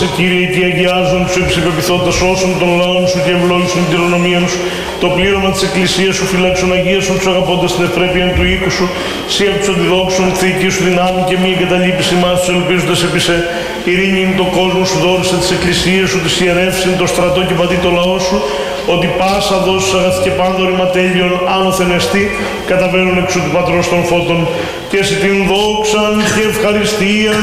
σε Κύριε και αγιάζον τους εψηπεπιθόντας όσων των λαών σου και ευλόγησον την κληρονομία σου, το πλήρωμα της Εκκλησίας σου, φυλάξον αγίασον τους αγαπώντας την ευπρέπεια του οίκου σου, σύ από τους αντιδόξων θήκη σου δυνάμει και μη εγκαταλείπεις ημάς τους ελπίζοντας επί σε. Ειρήνη είναι το κόσμο σου, δόρισε της Εκκλησίας σου, της ιερεύσιν, το στρατό και πατή το λαό σου, ότι πάσα δώσεις αγαθ και πάνδωρη ματέλειων άνωθεν εστί, καταβαίνουν εξού του Πατρός των φώτων, και σε την δόξαν και ευχαριστίαν